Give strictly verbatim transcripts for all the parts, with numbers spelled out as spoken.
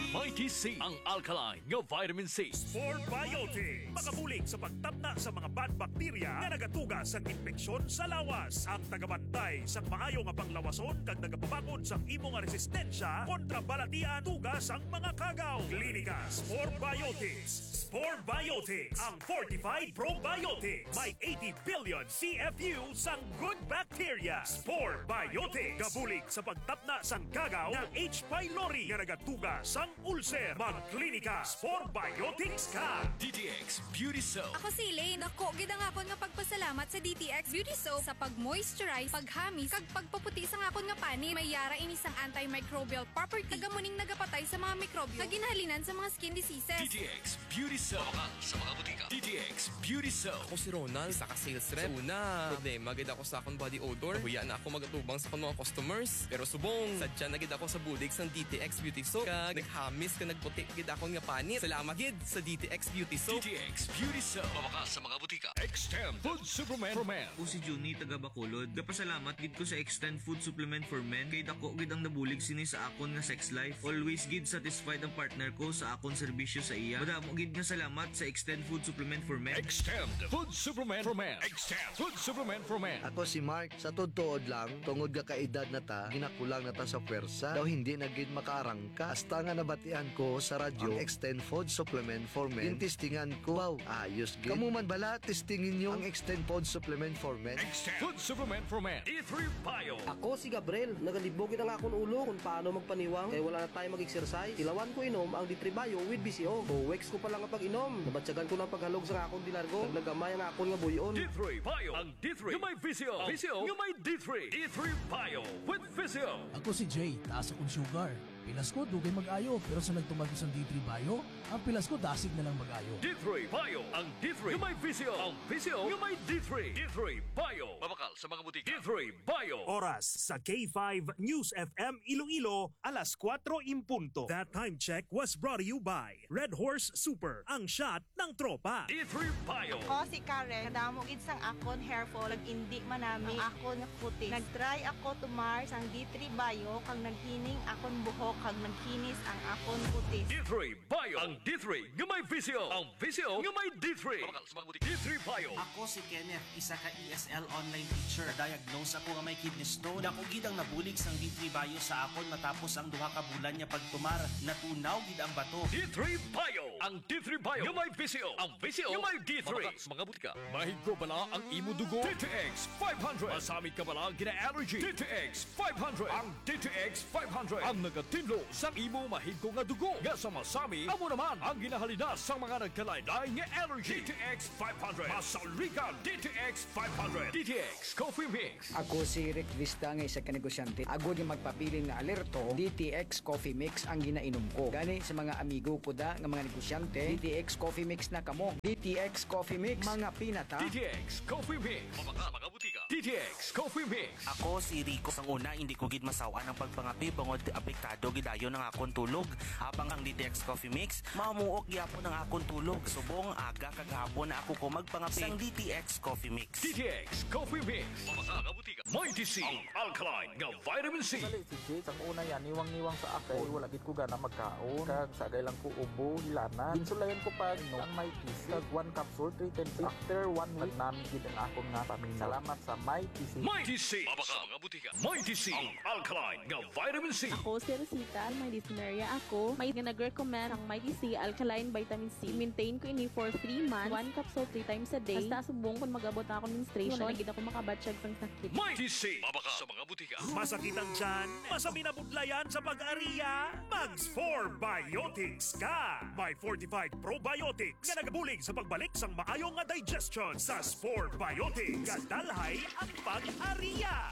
Mighty C, ang alkaline nga vitamin C. Spore Biotics, makabulig sa pagtapna sa mga bad bacteria nga nagatuga sa infeksyon sa lawas. Ang tagabantay sa maayo nga panglawason kag nagapabakod sa imo nga resistensya kontra balatian tugas ang mga kagaw. Klinika Spore Biotics. Spore Biotics, ang fortified probiotics. May eighty billion C F U sang good bacteria. Spore Biotics, kabulig sa pagtapna sang kagaw ng H. pylori nga nagatuga sang ulcer. Magklinika Spore Biotics ka. D T X Beauty Soap. Ako si Elaine. Ako, gid ang akon nga pagpasalamat sa D T X Beauty Soap sa pag-moisturize, paghamis, kag pagpaputi sa akon nga pani. May yara ini sang antimicrobial property. Nagamuning nagapatay sa mga mikrobyo nga ginahalinan sa mga skin diseases. D T X Beauty Soap. Mabakal sa mga butika. D T X Beauty Soap. Ako si Ronald, isa ka sales rep. Una, problema gid ako sa akong body odor. Huya na ako magatubang sa akong mga customers. Pero subong, sadya na gid ako sa budig sang D T X Beauty Soap. Kag naghamis ka nagputi gid akong nga panit. Salamat gid sa D T X Beauty Soap. D T X Beauty Soap. Mabakal sa mga butika. Extend Food Supplement for Men. Ako si Juni taga Bacolod. Kapasalamat gid ko sa Extend Food Supplement for Men kay dako gid ang nabulig sini sa akon nga sex life. Always gid satisfied ang partner ko sa akon serbisyo sa iya. Madamo gid nga salamat sa Extend Food Supplement for Men. Extend Food Supplement for Men. Extend Food Supplement for Men. Ako si Mark, sa todtood lang, tungod ka kaedad na ta, ginakulang na ta sa pwersa, daw hindi naging makarangka. Hasta nga nabatian ko sa radyo, ang Extend Food Supplement for Men. Yung testingan ko, wow, ayos gid. Kamu man bala, testingin nyo ang Extend Food Supplement for Men. Extend Food Supplement for Men. D three Bio. Ako si Gabriel, nagalibogin ang akong ulo kung paano magpaniwang kaya wala na tayo mag-exercise. Ilawan ko inom ang D three Bio with B C O. O weeks ko pa lang ang pag-inom. Nabatsagan ko ng paghalog sa akong dilargo. Naglagamay ang akong nga buyon. D three Bio. Ang D three yung may Visio. Visio yung may D three. D three Bio with Visio. Ako si Jay, taas akong sugar. Pilas ko, dugay mag-ayo. Pero sa nagtumag ko sa D three Bio, ang pilas ko, dasig na lang mag-ayo. D three Bio. Ang D three yung may Visio. Ang Visio yung may D three. D three Bio. Mabakal sa mga butika. D three Bio. Oras sa K five News F M Iloilo, alas kwatro in punto. That time check was brought to you by Red Horse Super, ang shot ng tropa. D three Bio. Ako si Karen, kadamo gid sang akon hair fall, nag-indi manami ang akon nga kutis. Nag-try ako tumar sang D three Bio kang naghining akon buhok kag nagkinis ang akon kutis. D three Bio. Ang D three yung may Visio. Ang Visio yung may D three. Mabakal sa mga butika. D three Bio. Ako si Kenneth, isa ka E S L online teacher. Diagnose ako nga may kidney stone. Dako gid ang nabulig sang D three Bio sa akon matapos ang duha ka bulan niya pagtumar. Natunaw gid ang bato. D three Bio. Ang D three Bio yung may Visio. Ang Visio yung may D three. Mabakal sa mga butika. Mahigko bala ang imo dugo. D T X five hundred. Masamit ka bala gina-allergy. D T X five hundred. Ang D T X five hundred. Ang nagatinlo sa imo mahigko nga dugo. Nga sa masami, amo naman ang ginahalina sa mga nagkalaylay nga allergy. D T X five hundred. Masaligan. D T X five hundred. D T X Coffee Mix. Ako si Rick Vista nga isa ka negosyante. Ako yung magpapiling na alerto, D T X Coffee Mix ang ginainom ko. Gani sa mga amigo ko da nga mga negosyante, D T X Coffee Mix na kamo. D T X Coffee Mix, mga pinata. D T X Coffee Mix. Mabaka mga butika. D T X Coffee Mix. Ako si Rico. Sang una, hindi ko gid masawa ng pagpangapi bangod apektado gidayon ng akon tulog. Habang ang D T X Coffee Mix, mamuok gyapon ang akon tulog. Subong aga kag hapon na ako ko magpangapi sang D T X Coffee Mix. D T X Coffee Mix. Mabaka mga butika. Mighty C. Ang alkaline nga vitamin C. Dali si Jay, sang una yan, niwang-niwang sa akin. Wala gid ko gana magkaon. Kag sagay lang ko ubo, hilanan. Ginsulayan ko pa no, ang Mighty C. Kag one capsule, three times. After one week, namin gid ang akon nga paminaw. Salamat sa Mighty C. Mighty C. Mabaka mga butika. Mighty C. Ang alkaline nga vitamin C. Ako si Rosita, may dyspnea ako. May nag-recommend ang Mighty C Alkaline Vitamin C. Maintain ko ini for three months. One capsule three times a day. Basta subong kung mag-abot na ako menstruation. Wala na gid ako makabatsyag sang sakit. Mighty C. Mabaka sa mga butika. Masakit ang tiyan, masami na budlayan sa pag-ariya, Mags four Biotics ka. May fortified probiotics nga nagabulig sa pagbalik sang maayo nga digestion sa Spore Biotics. Kadalhay ang pag-ariya.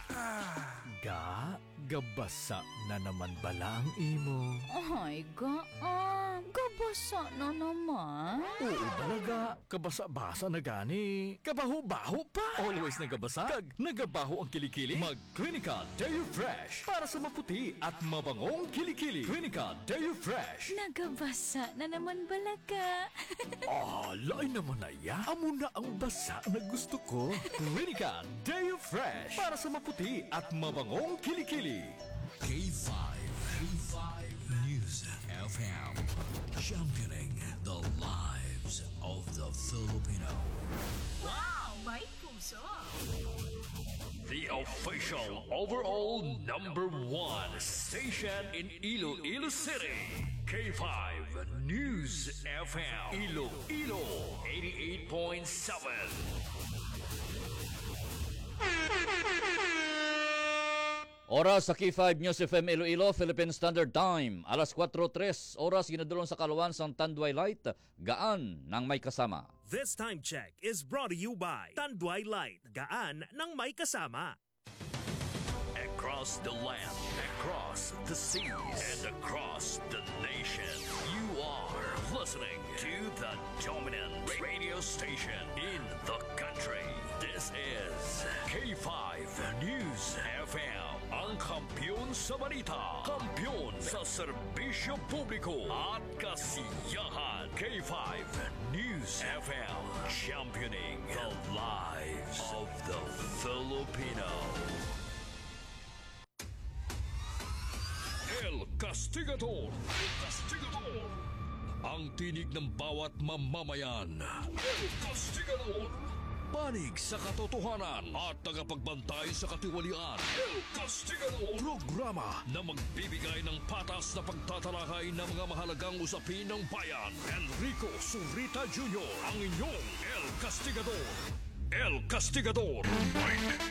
Ga, gabasa na naman bala ang imo. Ay, ga, ah, gabasa na naman. Oo talaga, kabasa-basa na gani. Kabaho-baho pa. Always nagabasa, kag nagabaho ang kilikili. Mag-Clinica Deo Fresh para sa maputi at mabangong kilikili. Clinica Deo Fresh. Nagabasa na naman balaga. Ah, lain naman na ya. Amo na ang basa na gusto ko. Clinica Deo Fresh para sa maputi at mabangong kilikili. K five. K five News F F M, championing the lives of the Filipino. Wow, may puso! The official overall number one station in Iloilo City. K five News F M. Iloilo eighty-eight point seven. Oras sa K five News F M Iloilo, Philippine Standard Time. Alas kwatro tres, oras ginadulong sa kaluwan sang Tanduay Light, gaan ng may kasama. This time check is brought to you by Tanduay Light, gaan ng may kasama. Across the land, across the seas, and across the nation, you are listening to the dominant radio station in the country. This is K five News F M, ang kampiyon sa balita, kampiyon sa serbisyo publiko at kasiyahan. K five News F M, championing the lives of the Filipino. El Castigador, El Castigador, ang tinig ng bawat mamamayan. El Castigador, panig sa katotohanan at tagapagbantay sa katiwalian. El Castigador, programa na magbibigay ng patas na pagtatalakay ng mga mahalagang usapin ng bayan. Enrico Surita Junior, ang inyong El Castigador. El Castigador.